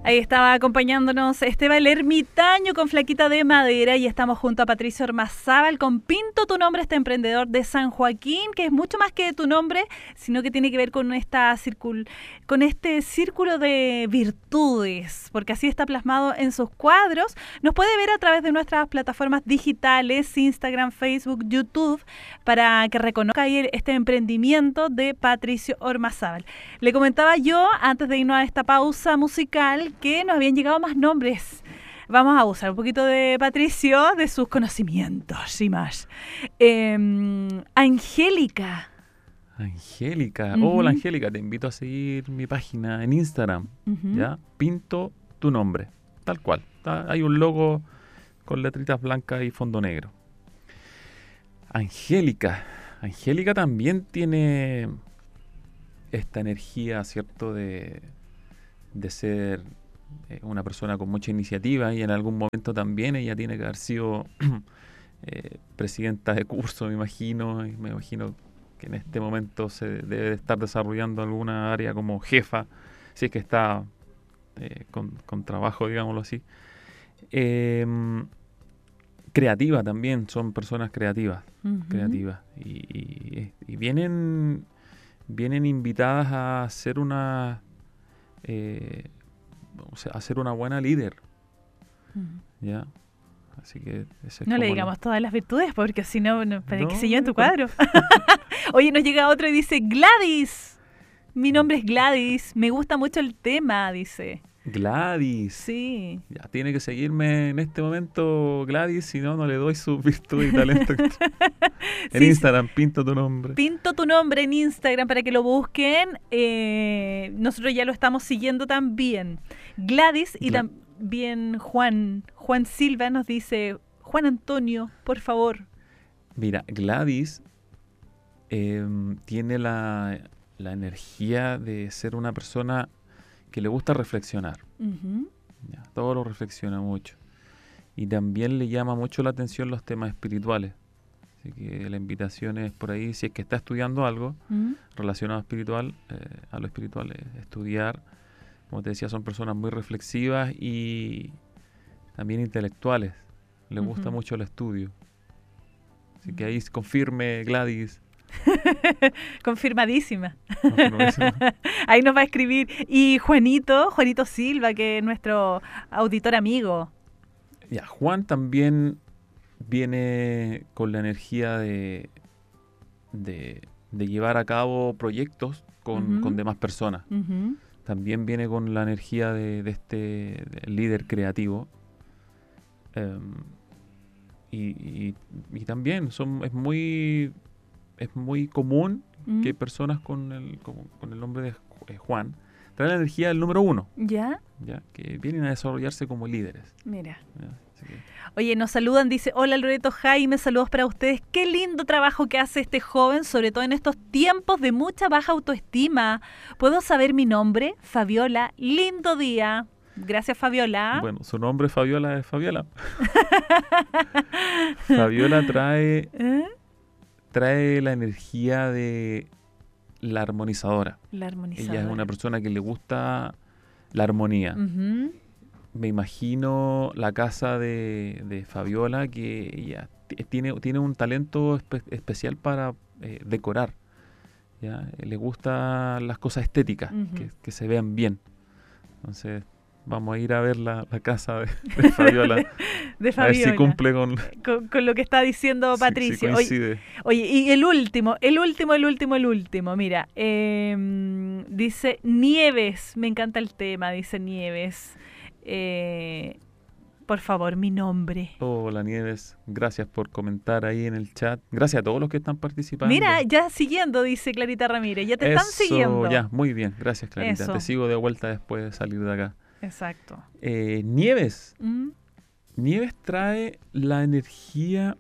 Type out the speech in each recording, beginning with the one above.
Ahí estaba acompañándonos Esteban el Ermitaño con Flaquita de Madera y estamos junto a Patricio Ormazábal con Pinto tu nombre, este emprendedor de San Joaquín, que es mucho más que tu nombre, sino que tiene que ver con con este círculo de virtudes, porque así está plasmado en sus cuadros. Nos puede ver a través de nuestras plataformas digitales, Instagram, Facebook, YouTube, para que reconozca ahí este emprendimiento de Patricio Ormazábal. Le comentaba yo, antes de irnos a esta pausa musical, que nos habían llegado más nombres. Vamos a usar un poquito de Patricio, de sus conocimientos y más. Angélica. Angélica. Hola, Angélica. Te invito a seguir mi página en Instagram. ¿Ya? Pinto tu nombre. Tal cual. Hay un logo con letritas blancas y fondo negro. Angélica. Angélica también tiene esta energía, ¿cierto?, de ser una persona con mucha iniciativa, y en algún momento también ella tiene que haber sido presidenta de curso, me imagino, y me imagino que en este momento se debe estar desarrollando alguna área como jefa, si es que está con trabajo, digámoslo así. Creativa también, son personas creativas, y vienen invitadas a ser una buena líder. ¿Ya? Así que no le digamos todas las virtudes, porque si no, para que se lleve en tu cuadro. Oye, nos llega otro y dice: Gladys, mi nombre es Gladys, me gusta mucho el tema, dice. Gladys. Sí. Ya tiene que seguirme en este momento, Gladys, si no, no le doy su virtud y talento. En Instagram, Pinto tu nombre. Pinto tu nombre en Instagram para que lo busquen. Nosotros ya lo estamos siguiendo también. Gladys y también Juan Silva nos dice: Juan Antonio, por favor. Mira, Gladys tiene la energía de ser una persona que le gusta reflexionar. Ya, todo lo reflexiona mucho. Y también le llama mucho la atención los temas espirituales. Así que la invitación es por ahí, si es que está estudiando algo relacionado a lo espiritual, estudiar. Como te decía, son personas muy reflexivas y también intelectuales. Les gusta mucho el estudio. Así que ahí confirme, Gladys. Confirmadísima. Ahí nos va a escribir. Y Juanito Silva, que es nuestro auditor amigo. Ya, Juan también viene con la energía de llevar a cabo proyectos con demás personas. También viene con la energía de este líder creativo. Y también es muy común que personas con el nombre de Juan traen la energía del número 1. ¿Ya? Que vienen a desarrollarse como líderes. Mira. Oye, nos saludan, dice: hola Loreto, Jaime, saludos para ustedes. Qué lindo trabajo que hace este joven, sobre todo en estos tiempos de mucha baja autoestima. ¿Puedo saber mi nombre? Fabiola, lindo día. Gracias, Fabiola. Bueno, su nombre Fabiola es Fabiola. Fabiola trae la energía de la armonizadora. Ella es una persona que le gusta la armonía. Me imagino la casa de Fabiola, que ella tiene un talento especial para decorar. ¿Ya? Le gustan las cosas estéticas, que se vean bien. Entonces vamos a ir a ver la casa de Fabiola. De Fabiola. A ver si cumple con lo que está diciendo Patricio. Si coincide. Oye, y el último. Mira, dice Nieves. Me encanta el tema, dice Nieves. Por favor, mi nombre. Hola, Nieves. Gracias por comentar ahí en el chat. Gracias a todos los que están participando. Mira, ya siguiendo, dice Clarita Ramírez. Ya te están siguiendo. Ya, muy bien. Gracias, Clarita. Eso. Te sigo de vuelta después de salir de acá. Exacto. Nieves. Nieves trae la energía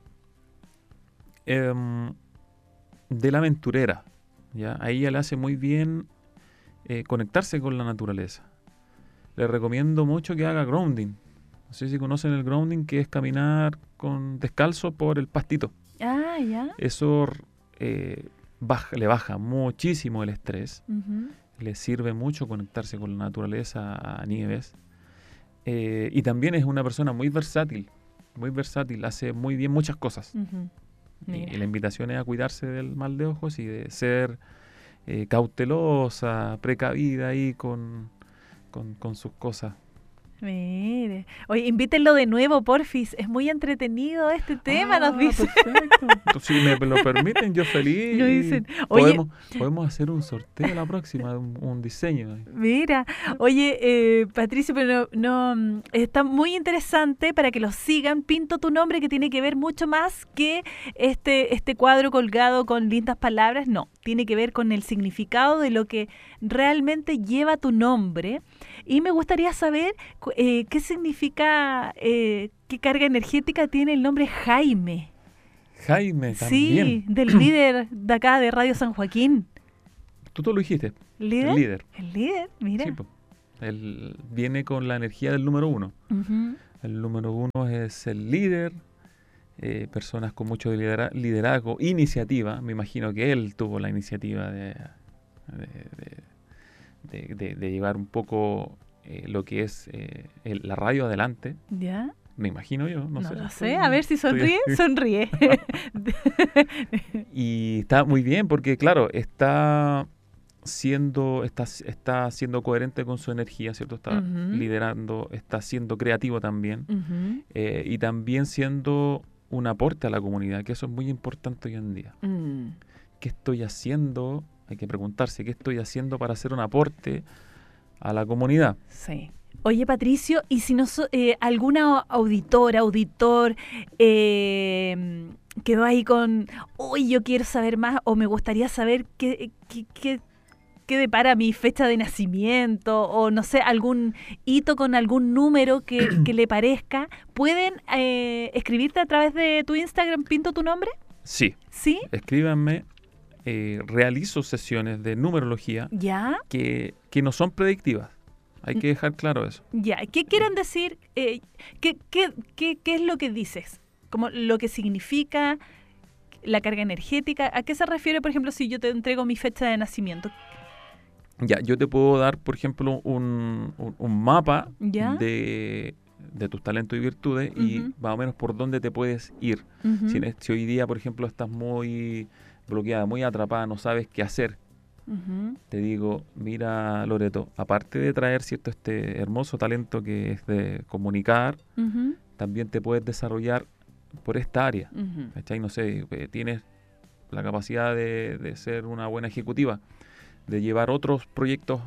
de la aventurera. ¿Ya? A ella le hace muy bien conectarse con la naturaleza. Le recomiendo mucho que haga grounding. No sé si conocen el grounding, que es caminar descalzo por el pastito. Ah, ya. Eso le baja muchísimo el estrés. Le sirve mucho conectarse con la naturaleza a Nieves. Y también es una persona muy versátil, hace muy bien muchas cosas. Y la invitación es a cuidarse del mal de ojos y de ser cautelosa, precavida ahí con sus cosas. Mire, oye, invítenlo de nuevo, porfis, es muy entretenido este tema, nos dicen. Perfecto. Entonces, si me lo permiten, yo feliz. Lo dicen. Oye, podemos hacer un sorteo la próxima, un diseño. Mira, oye, Patricio, pero no está muy interesante para que lo sigan. Pinto tu nombre, que tiene que ver mucho más que este cuadro colgado con lindas palabras. No, tiene que ver con el significado de lo que realmente lleva tu nombre. Y me gustaría saber qué significa, qué carga energética tiene el nombre Jaime. Jaime, también. Sí, del líder de acá de Radio San Joaquín. Tú lo dijiste. ¿Líder? El líder, mira. Sí, él viene con la energía del número 1. El número 1 es el líder, personas con mucho liderazgo, iniciativa. Me imagino que él tuvo la iniciativa de llevar un poco lo que es la radio adelante. ¿Ya? Me imagino yo, no sé. No lo sé, a ver si sonríe. Sonríe. Y está muy bien porque, claro, está siendo coherente con su energía, ¿cierto? Está liderando, está siendo creativo también. Y también siendo un aporte a la comunidad, que eso es muy importante hoy en día. ¿Qué estoy haciendo? Hay que preguntarse, ¿qué estoy haciendo para hacer un aporte a la comunidad? Sí. Oye, Patricio, y si no alguna auditor quedó ahí con, uy, yo quiero saber más, o me gustaría saber qué depara mi fecha de nacimiento, o no sé, algún hito con algún número que le parezca, ¿pueden escribirte a través de tu Instagram, Pinto tu nombre? Sí. ¿Sí? Escríbanme. Realizo sesiones de numerología que no son predictivas. Hay que dejar claro eso. Ya, ¿qué quieren decir? ¿Qué es lo que dices? Como lo que significa la carga energética. ¿A qué se refiere, por ejemplo, si yo te entrego mi fecha de nacimiento? Ya, yo te puedo dar, por ejemplo, un mapa de tus talentos y virtudes y más o menos por dónde te puedes ir. Si hoy día, por ejemplo, estás muy bloqueada, muy atrapada, no sabes qué hacer, te digo, mira, Loreto, aparte de traer este hermoso talento que es de comunicar, también te puedes desarrollar por esta área. ¿Cachai? No sé, tienes la capacidad de ser una buena ejecutiva, de llevar otros proyectos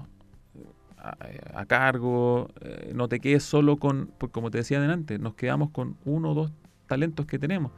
a cargo, no te quedes solo con, pues como te decía antes, nos quedamos con 1 o 2 talentos que tenemos.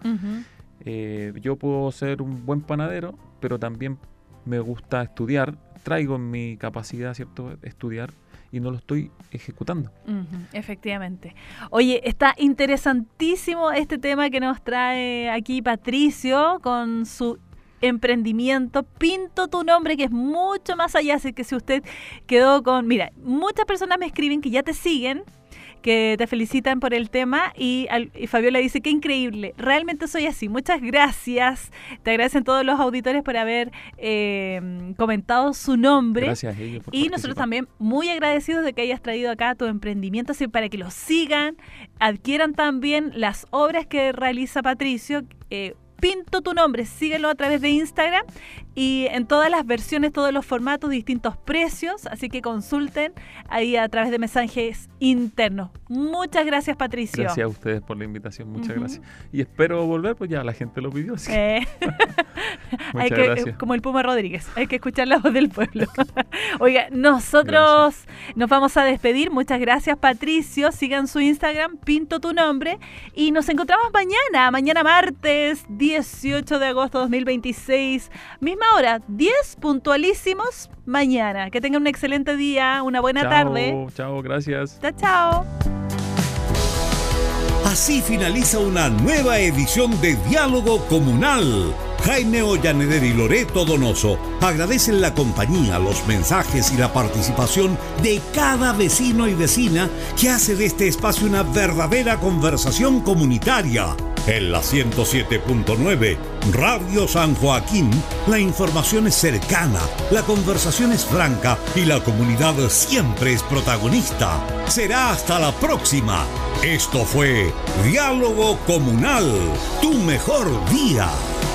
Yo puedo ser un buen panadero, pero también me gusta estudiar, traigo en mi capacidad, ¿cierto?, estudiar y no lo estoy ejecutando. Efectivamente. Oye, está interesantísimo este tema que nos trae aquí Patricio con su emprendimiento Pinto tu nombre, que es mucho más allá. Así que si usted quedó con... Mira, muchas personas me escriben que ya te siguen, que te felicitan por el tema y Fabiola dice, qué increíble, realmente soy así, muchas gracias, te agradecen todos los auditores por haber comentado su nombre. Gracias a ellos por y nosotros también muy agradecidos de que hayas traído acá tu emprendimiento, así para que lo sigan, adquieran también las obras que realiza Patricio. Pinto tu nombre, síguelo a través de Instagram y en todas las versiones, todos los formatos, distintos precios, así que consulten ahí a través de mensajes internos. Muchas gracias, Patricio. Gracias a ustedes por la invitación, muchas gracias. Y espero volver, pues ya la gente lo pidió. Así. Muchas gracias. Como el Puma Rodríguez, hay que escuchar la voz del pueblo. Oiga, nosotros nos vamos a despedir. Muchas gracias, Patricio. Sigan su Instagram, Pinto tu nombre. Y nos encontramos mañana martes 18 de agosto de 2026. Misma hora, 10 puntualísimos mañana. Que tengan un excelente día, una buena tarde. Chao, gracias. Chao. Así finaliza una nueva edición de Diálogo Comunal. Jaime Ollaneder y Loreto Donoso agradecen la compañía, los mensajes y la participación de cada vecino y vecina que hace de este espacio una verdadera conversación comunitaria. En la 107.9 Radio San Joaquín, la información es cercana, la conversación es franca y la comunidad siempre es protagonista. Será hasta la próxima. Esto fue Diálogo Comunal, tu mejor día.